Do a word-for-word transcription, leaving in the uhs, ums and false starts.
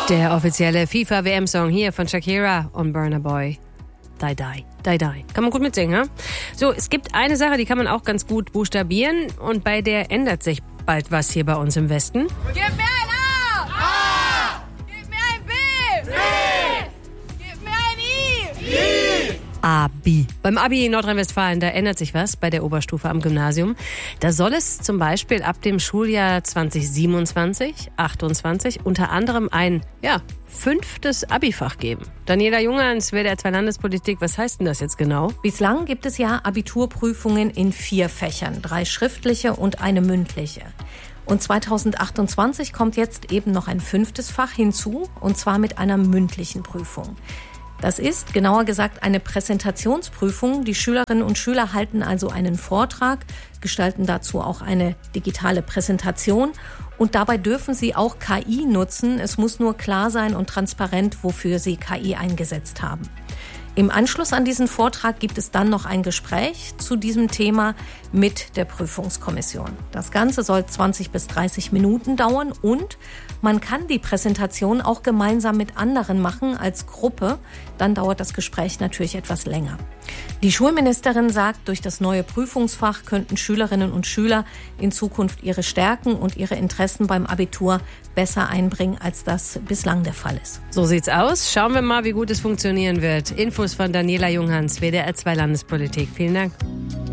Der offizielle FIFA-W M-Song hier von Shakira und Burna Boy. Die, die, die, die. Kann man gut mitsingen, ja? So, es gibt eine Sache, die kann man auch ganz gut buchstabieren und bei der ändert sich bald was hier bei uns im Westen. Gib mir ein A! A! Gib mir ein B! B! Gib mir ein I! I! Abi. Beim Abi in Nordrhein-Westfalen, da ändert sich was bei der Oberstufe am Gymnasium. Da soll es zum Beispiel ab dem Schuljahr zwanzig siebenundzwanzig, achtundzwanzig unter anderem ein, ja, fünftes Abifach geben. Daniela Junghans, W D R zwei Landespolitik, was heißt denn das jetzt genau? Bislang gibt es ja Abiturprüfungen in vier Fächern, drei schriftliche und eine mündliche. Und zweitausendachtundzwanzig kommt jetzt eben noch ein fünftes Fach hinzu, und zwar mit einer mündlichen Prüfung. Das ist, genauer gesagt, eine Präsentationsprüfung. Die Schülerinnen und Schüler halten also einen Vortrag, gestalten dazu auch eine digitale Präsentation und dabei dürfen sie auch K I nutzen. Es muss nur klar sein und transparent, wofür sie K I eingesetzt haben. Im Anschluss an diesen Vortrag gibt es dann noch ein Gespräch zu diesem Thema mit der Prüfungskommission. Das Ganze soll zwanzig bis dreißig Minuten dauern und man kann die Präsentation auch gemeinsam mit anderen machen als Gruppe. Dann dauert das Gespräch natürlich etwas länger. Die Schulministerin sagt, durch das neue Prüfungsfach könnten Schülerinnen und Schüler in Zukunft ihre Stärken und ihre Interessen beim Abitur besser einbringen, als das bislang der Fall ist. So sieht's aus. Schauen wir mal, wie gut es funktionieren wird. Infos von Daniela Junghans, W D R zwei Landespolitik. Vielen Dank.